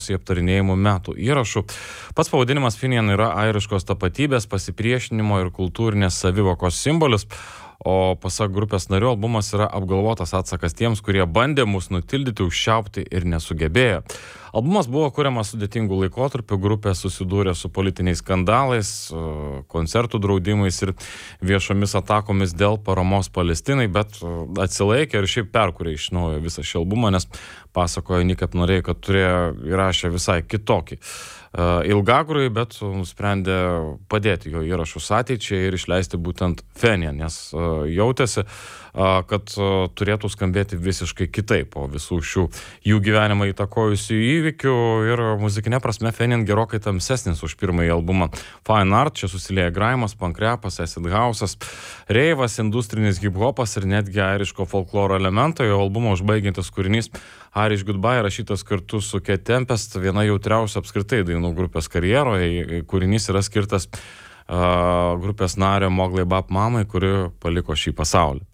aptarinėjimų metų įrašų. Pats pavadinimas Finian yra airiškos tapatybės, pasipriešinimo ir kultūrinės savivokos simbolis, o pasak grupės narių albumas yra apgalvotas atsakas tiems, kurie bandė mus nutildyti, užčiaupti ir nesugebėjo. Albumas buvo kuriamas sudėtingų laikotarpių, grupė susidūrė su politiniais skandalais, koncertų draudimais ir viešomis atakomis dėl paramos Palestinai, bet atsilaikė ir šiaip perkūrė iš naujo visą šį albumą, nes pasakojo Nick Norėjai, kad turėjo įrašę visai kitokį ilgagrojį, bet nusprendė padėti jo įrašus ateičiai ir išleisti būtent Finian, nes jautėsi, kad turėtų skambėti visiškai kitaip po visų šių jų gyvenimą įtakojusių įvykių ir muzikinė prasme Finian gerokai tamsesnis už pirmąjį albumą Fine Art. Čia susilieja graimas, punkrepas, acid house'as, reivas, industrinis hip-hopas ir netgi airiško folkloro elementai. Jo albumą užbaigiantis kūrinys Irish Goodbye rašytas kartu su Cat Tempest, viena jautriausių apskritai dainų grupės karjeroje. Kūrinys yra skirtas grupės nario Mowgli Bap mamai, kuri paliko šį pasaulį.